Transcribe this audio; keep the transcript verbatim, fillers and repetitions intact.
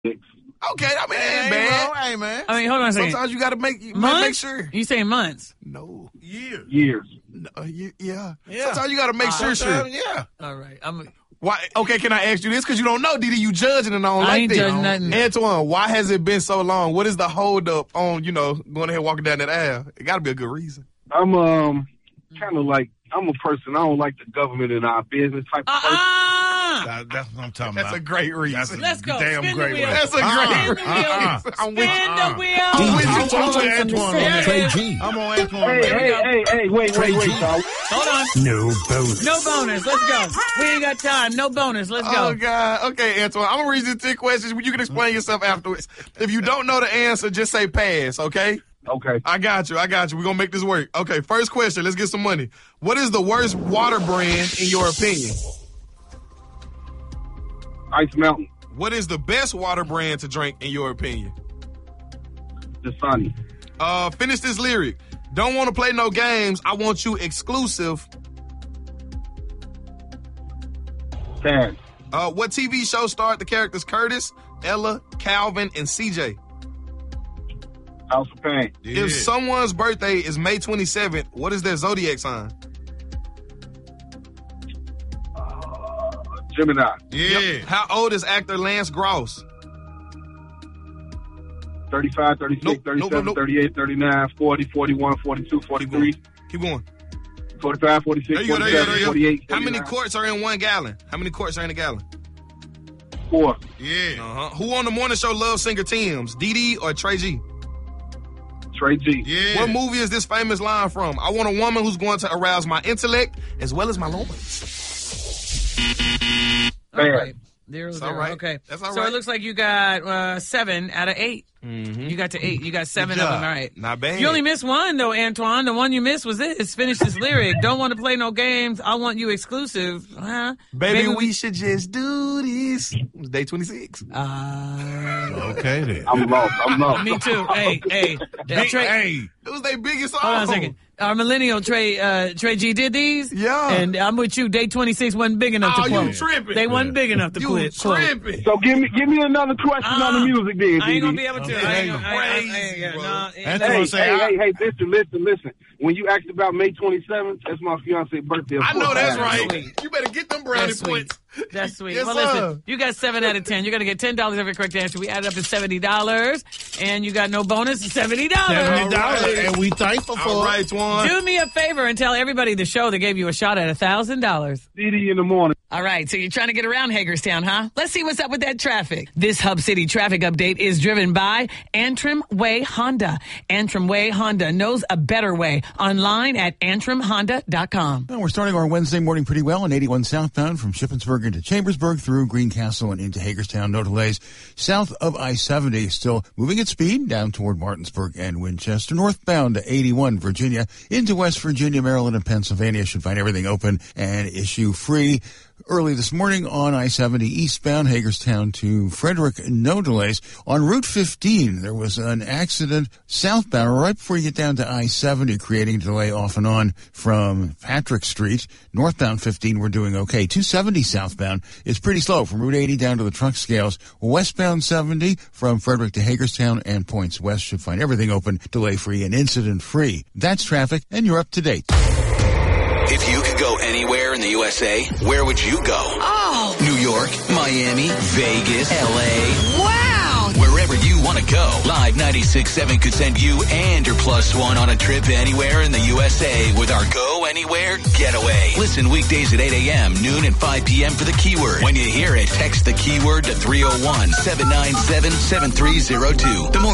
Okay, I mean, it ain't bad. Hey, man. I mean, hold on a second. Sometimes you got to make, you months? make sure. You saying months? No. Years. Years. No, uh, y- yeah. Yeah. Sometimes you got to make Uh, sure, sure. Yeah. All right. I'm. Why? Okay, can I ask you this? Because you don't know, Didi. You judging and I don't I like ain't that. judging nothing. Antoine, why has it been so long? What is the hold up on, you know, going ahead walking down that aisle? It got to be a good reason. I'm um kind of like, I'm a person, I don't like the government in our business type of person. Uh-uh. That, that's what I'm talking That's about. a great reason. That's a Let's go. damn Spin the great wheel. one. That's a Uh-uh. great Spin the wheel. Uh-uh. I'm with Spin you. the wheel. I'm with you. I'm on J J Antoine. from the Trey G. I'm on Antoine. Hey, baby. hey, hey, hey, wait, wait, wait, dog. Hold on. No bonus. No bonus. Let's go. We ain't got time. No bonus. Let's go. Oh, God. Okay, Antoine. I'm going to read you ten questions. You can explain yourself afterwards. If you don't know the answer, just say pass, okay? Okay. I got you. I got you. We're going to make this work. Okay, first question. Let's get some money. What is the worst water brand in your opinion? Ice Mountain. What is the best water brand to drink in your opinion? Dasani. Uh, finish this lyric. Don't want to play no games. I want you exclusive. Pass. Uh, what T V show starred the characters Curtis, Ella, Calvin, and C J? House of Pain. Yeah. If someone's birthday is May twenty-seventh, what is their zodiac sign? Uh, Gemini. Yeah. Yep. How old is actor Lance Gross? thirty-five, thirty-six, Nope, nope, thirty-seven, nope. thirty-eight, thirty-nine, forty, forty-one, forty-two, forty-three, Keep going. forty-five, forty-six, There you go, there you go, there forty-seven, you go. forty-eight, How many forty-nine, quarts are in one gallon? How many quarts are in a gallon? four. Yeah. Uh-huh. Who on the morning show loves singer Tim's? Didi or Trey G? Trey G. Yeah. What movie is this famous line from? I want a woman who's going to arouse my intellect as well as my loins. All Bad. right. Zero, That's all zero. right. Okay. That's all so right. it looks like you got uh, seven out of eight. Mm-hmm. You got to eight. You got seven Good of them. job. All right. Not bad. You only missed one, though, Antoine. The one you missed was this. Finish this lyric. Don't want to play no games. I want you exclusive. Huh? Baby, we should just do this. It was day twenty-six. Uh, Okay, then. I'm lost. I'm lost. me too. Hey, hey. Big- Trey, hey. It was their biggest song. hold on a second. Our millennial Trey uh, Trey G did these. Yeah. And I'm with you. Day twenty-six wasn't big enough Oh, to you quote. tripping. They wasn't big enough to You quit. quote. tripping. So give me give me another question on the Uh, music then, I ain't gonna D D. be able to. Okay. I ain't gonna, I, I, I, Crazy, yeah, bro. no, That's Hey, what say, hey, I- hey, hey, listen, listen, listen. When you asked about May twenty-seventh, that's my fiance's birthday. of I know course that's I right. sweet. You better get them brownie That's sweet. points. That's sweet. Yes, well, sir. listen, you got seven out of ten. You're going to get ten dollars every correct answer. We added up to seventy dollars, and you got no bonus, seventy dollars. seventy All dollars, right. and we thankful for All it. right, Twan. Do me a favor and tell everybody the show that gave you a shot at one thousand dollars. D D in the morning. All right, so you're trying to get around Hagerstown, huh? Let's see what's up with that traffic. This Hub City traffic update is driven by Antrim Way Honda. Antrim Way Honda knows a better way. Online at antrim honda dot com. Well, we're starting our Wednesday morning pretty well on eighty-one southbound from Shippensburg into Chambersburg through Greencastle and into Hagerstown. No delays. South of I seventy, still moving at speed down toward Martinsburg and Winchester. Northbound to eighty-one Virginia into West Virginia, Maryland, and Pennsylvania. Should find everything open and issue free. Early this morning on I seventy eastbound, Hagerstown to Frederick, no delays. On Route fifteen, there was an accident southbound right before you get down to I seventy, creating a delay off and on from Patrick Street. Northbound fifteen, we're doing okay. two seventy southbound is pretty slow from Route eighty down to the truck scales. Westbound seventy from Frederick to Hagerstown and points west should find everything open, delay-free, and incident-free. That's traffic, and you're up to date. If you could go anywhere in the U S A, where would you go? Oh, New York, Miami, Vegas, L A. wow. Wherever you want to go, Live ninety-six point seven could send you and your plus one on a trip anywhere in the U S A with our Go Anywhere Getaway. Listen weekdays at eight a.m., noon, and five p.m. for the keyword. When you hear it, text the keyword to three oh one, seven nine seven, seven three oh two. The more